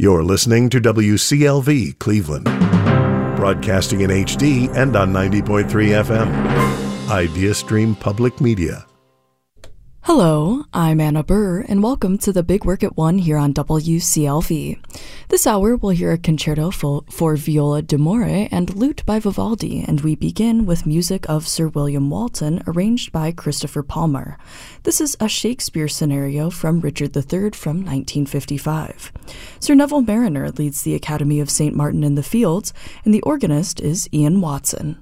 You're listening to WCLV Cleveland, broadcasting in HD and on 90.3 FM. IdeaStream Public Media. Hello, I'm Anna Burr, and welcome to the Big Work at 1 here on WCLV. This hour, we'll hear a concerto for viola d'amore and lute by Vivaldi, and we begin with music of Sir William Walton, arranged by Christopher Palmer. This is a Shakespeare scenario from Richard III from 1955. Sir Neville Marriner leads the Academy of St. Martin in the Fields, and the organist is Ian Watson.